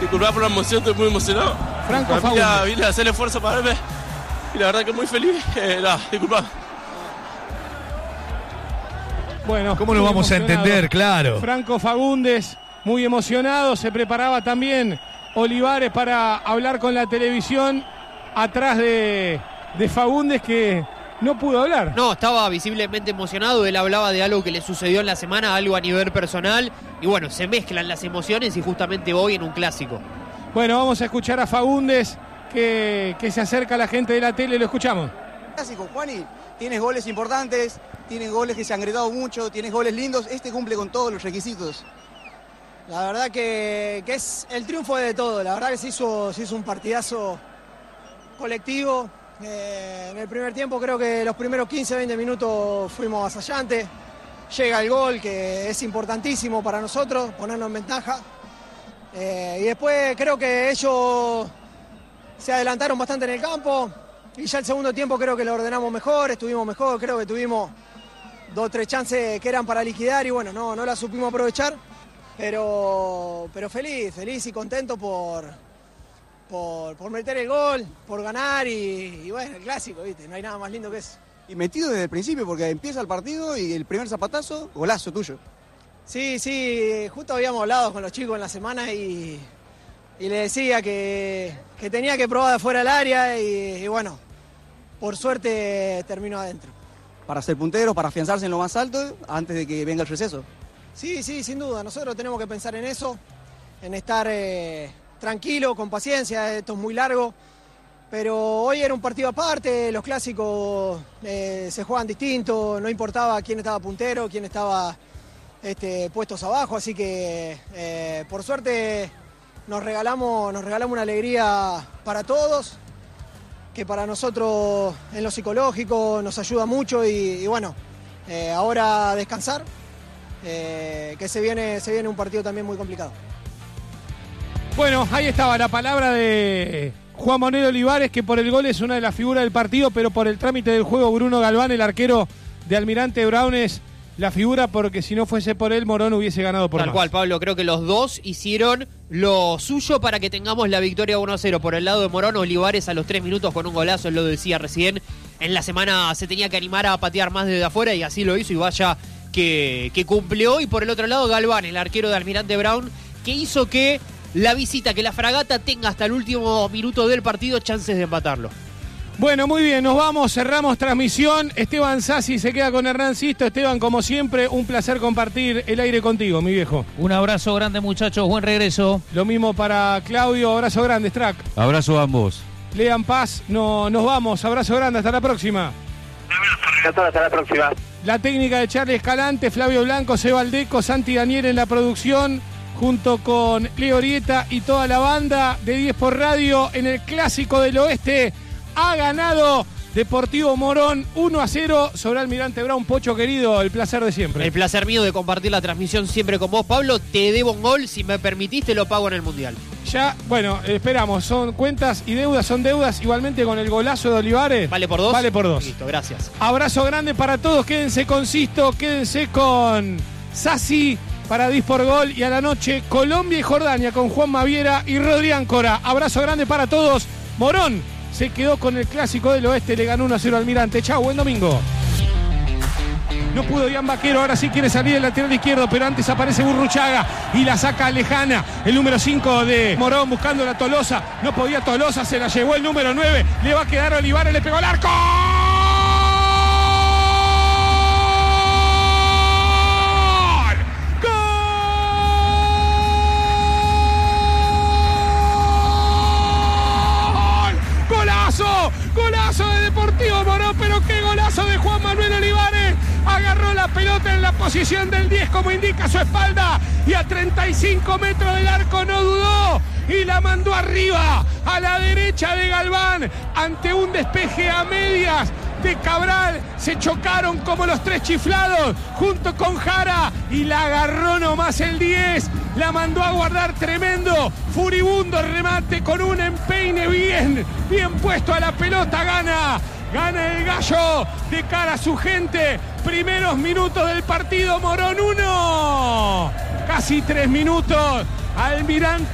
Disculpad por la emoción, estoy muy emocionado. Franco Fagundes. Vine a hacer el esfuerzo para verme y la verdad que muy feliz. Disculpad. Bueno, ¿cómo lo vamos a entender? Claro. Franco Fagundes, muy emocionado, se preparaba también Olivares para hablar con la televisión atrás de Fagundes, que no pudo hablar. No, estaba visiblemente emocionado. Él hablaba de algo que le sucedió en la semana, algo a nivel personal. Y bueno, se mezclan las emociones y justamente hoy en un clásico. Bueno, vamos a escuchar a Fagundes, que se acerca a la gente de la tele. Lo escuchamos. Clásico, Juani, tienes goles importantes, tienes goles que se han gritado mucho, tienes goles lindos. Este cumple con todos los requisitos. La verdad que es el triunfo de todo. La verdad que se hizo un partidazo colectivo. En el primer tiempo creo que los primeros 15-20 minutos fuimos avasallantes. Llega el gol, que es importantísimo para nosotros, ponernos en ventaja. Y después creo que ellos se adelantaron bastante en el campo. Y ya el segundo tiempo creo que lo ordenamos mejor, estuvimos mejor. Creo que tuvimos 2 o 3 chances que eran para liquidar y bueno, no las supimos aprovechar. Pero feliz y contento por meter el gol, por ganar y bueno, el clásico, ¿viste? No hay nada más lindo que eso. Y metido desde el principio, porque empieza el partido y el primer zapatazo, golazo tuyo. Sí, justo habíamos hablado con los chicos en la semana y le decía que tenía que probar de afuera del área y bueno, por suerte terminó adentro. Para ser punteros, para afianzarse en lo más alto antes de que venga el receso. Sí, sin duda, nosotros tenemos que pensar en eso, en estar tranquilo, con paciencia, esto es muy largo, pero hoy era un partido aparte, los clásicos se juegan distinto, no importaba quién estaba puntero, quién estaba puestos abajo, así que por suerte nos regalamos una alegría para todos, que para nosotros en lo psicológico nos ayuda mucho y bueno, ahora descansar. Que se viene un partido también muy complicado. Bueno, ahí estaba la palabra de Juan Manuel Olivares, que por el gol es una de las figuras del partido, pero por el trámite del juego Bruno Galván, el arquero de Almirante Brown, es la figura, porque si no fuese por él, Morón hubiese ganado por más. Tal cual, Pablo, creo que los dos hicieron lo suyo para que tengamos la victoria 1-0. Por el lado de Morón, Olivares a los 3 minutos con un golazo, él lo decía recién, en la semana se tenía que animar a patear más desde afuera y así lo hizo y vaya que cumplió. Y por el otro lado Galván, el arquero de Almirante Brown, que hizo que la visita, que la Fragata tenga hasta el último minuto del partido chances de empatarlo. Bueno, muy bien, nos vamos, cerramos transmisión. Esteban Sassi se queda con Hernán Sisto. Esteban, como siempre, un placer compartir el aire contigo, mi viejo. Un abrazo grande, muchachos, buen regreso. Lo mismo para Claudio, abrazo grande, Strack. Abrazo a ambos. Lean Paz, nos vamos, abrazo grande, hasta la próxima. Hasta la próxima. La técnica de Charlie Escalante, Flavio Blanco, Seba Aldeco, Santi Daniel en la producción, junto con Leo Orieta y toda la banda de 10 por Radio en el Clásico del Oeste. Ha ganado Deportivo Morón 1-0 sobre Almirante Brown. Pocho querido, el placer de siempre. El placer mío de compartir la transmisión siempre con vos, Pablo. Te debo un gol, si me permitís te lo pago en el Mundial. Ya, bueno, esperamos, son cuentas y deudas, son deudas. Igualmente con el golazo de Olivares. ¿Vale por 2? Vale por 2. Listo, gracias. Abrazo grande para todos, quédense con Sisto, quédense con Sassi para 10 por Gol, y a la noche Colombia y Jordania con Juan Maviera y Rodri Áncora. Abrazo grande para todos. Morón se quedó con el Clásico del Oeste, le ganó 1-0 Almirante. Chau, buen domingo. No pudo Ian Vaquero, ahora sí quiere salir el lateral izquierdo, pero antes aparece Burruchaga y la saca lejana. El número 5 de Morón buscando la Tolosa. No podía Tolosa, se la llevó el número 9. Le va a quedar Olivares, le pegó al arco. Golazo de Deportivo Morón, pero qué golazo de Juan Manuel Olivares. Agarró la pelota en la posición del 10 como indica su espalda y a 35 metros del arco no dudó y la mandó arriba a la derecha de Galván ante un despeje a medias de Cabral. Se chocaron como los 3 chiflados junto con Jara y la agarró nomás el 10, la mandó a guardar. Tremendo, furibundo remate con un empeine bien puesto a la pelota. Gana el Gallo de cara a su gente. Primeros minutos del partido, Morón 1, casi 3 minutos. Almirante